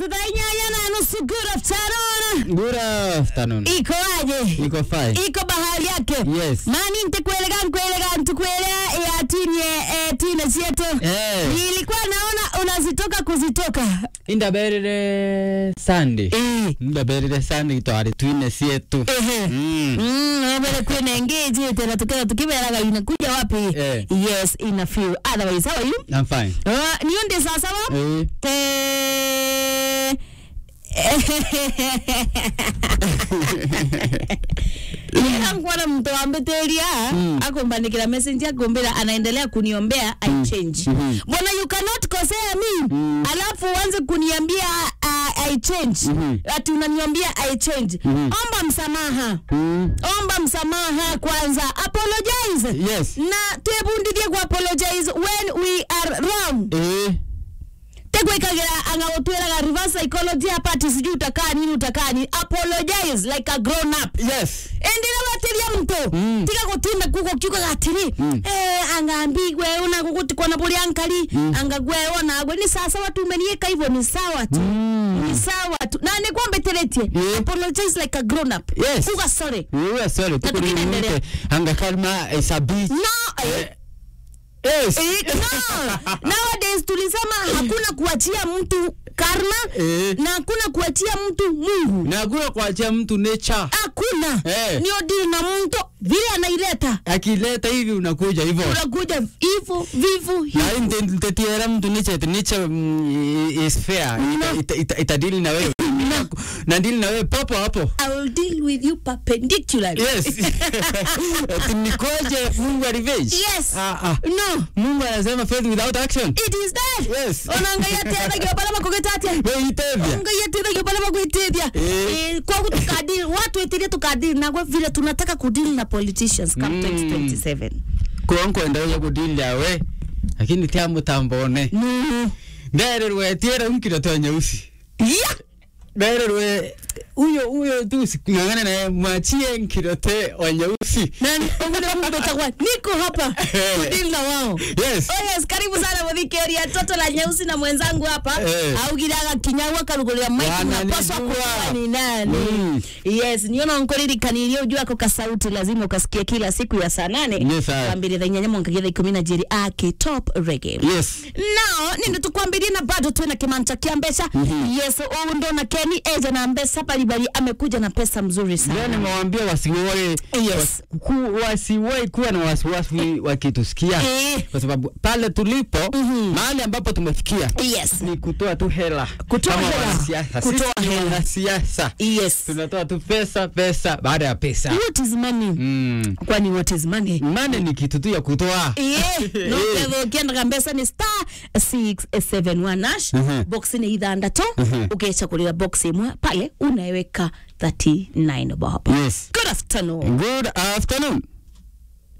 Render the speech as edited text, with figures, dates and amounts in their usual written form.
Tudainya na nusu good afternoon. Good afternoon. Iko aje? Iko fine. Iko bahari yake. Yes. Mani ntekweleka tukwelea ya tine sieto. Nilikuwa naona unazitoka kuzitoka. Indaberere Sunday. Indaberere Sunday twari twine sieto. Mbele kwene engage tena tukiberaga inakuja wapi? Yes, in a few. Otherwise, how are you? I'm fine. Nionde sasa wa? Nilikuwa mtu ambeteria akombandikira message agombera anaendelea kuniombea I change. Mbona you cannot kosea me alafu uanze kuniambia I change. Ati unaniambia I change. Omba msamaha. Omba msamaha kwanza. Apologize. Yes. Na tebundidie ku apologize when we are wrong. Tegwekagira angawotwera reverse psychology apart siju utakani apologize like a grown up. Yes. Endira bateria mto tika kutinda kuko kyuko gatiri angambigwe una kukuti kona buli ankali angagwe ona agwe ni sasa watu umenieka hivyo ni sawa tu. Ni sawa tu. Na ni kwamba teretie apologize like a grown up. Yes. Kuga sorry. We are sorry. Tukuendelea. Angakalma is a beach. No. Yes. No. Nowadays tulisema hakuna kuachia mtu karma na hakuna kuachia mtu Mungu. Na hakuna kuachia mtu nature. Hakuna. Ni odili na mtu vile anaileta. Akileta hivi unakuja hivyo. Unakuja hivyo vivu. Na nitetiera mtu nature is fair. Itadili na wewe. Na deal na wewe papo hapo. I will deal with you perpendicularly. Yes. Tunikoje Mungu revenge. Yes. No. Mungu anasema faith without action. It is that. Yes. Onangaya tena gobala makogetatia. Wewe itevya. Onangaya tena gobala makuitevya. Kwa kutukadili watu etirie tukadili na kwa vile tunataka kudeal na politicians come 2027. Kuonko endelea kudeal yawe. Lakini tia mutambone. Ndererwe tiera unkira to nyeusi. Yeah. Ndererwe uyo tu sikungana na mwachie nkirote wanyeusi. Nani ongole mtu takwa niko hapa kudili na wao. Yes. Oh yes, karibu sana Mudhikeria toto la nyeusi na mwenzangu hapa au gidaga kinyawa karugolia mic unapaswa kuwa ni nani. Yes, niona onkoliri kanilio ujua kwa sauti lazima ukasikia kila siku ya saa 8. Kwambiri the nyanya monga githa 10 jeri ake top reggae. Yes. Now ndio tukwambiri na bado tuena kimanta kiambesha. Yes, ndo na Kenny Eja na Mbesa bali amekuja na pesa mzuri sana. Ndio nimewaambia wasiwoe. Yes. Wasiwoe kuwa na wasiwasi wakitusikia. Kwa sababu pale tulipo mahali ambapo tumefikia ni kutoa tu hela. Kutoa hela. Siasa. Yes. Tunatoa tu pesa baada ya pesa. What is money? Kwani what is money? Money ni kitu tu ya kutoa. No kevo kienda mbesa ni *671# box ni idhanda to ukecha kulia box imwa pale unaweka 39 bob. Yes. Good afternoon. Good afternoon.